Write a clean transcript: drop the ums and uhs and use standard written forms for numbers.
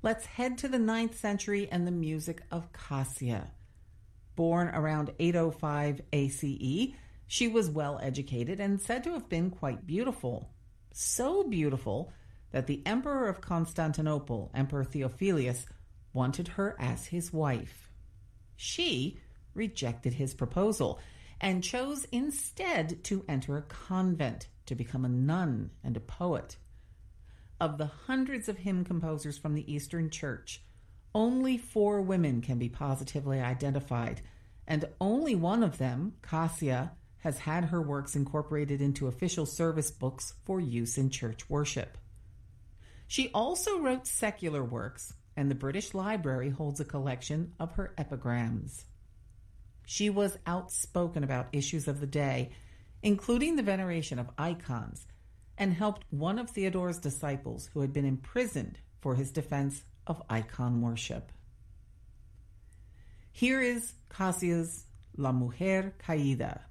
Let's head to the 9th century and the music of Cassia. Born around 805 ACE, she was well educated and said to have been quite beautiful. So beautiful that the Emperor of Constantinople, Emperor Theophilus, wanted her as his wife. She rejected his proposal and chose instead to enter a convent to become a nun and a poet. Of the hundreds of hymn composers from the Eastern Church, only 4 women can be positively identified, and only one of them, Cassia, has had her works incorporated into official service books for use in church worship. She also wrote secular works, and the British Library holds a collection of her epigrams. She was outspoken about issues of the day, including the veneration of icons, and helped one of Theodore's disciples who had been imprisoned for his defense of icon worship. Here is Cassia's La Mujer Caída.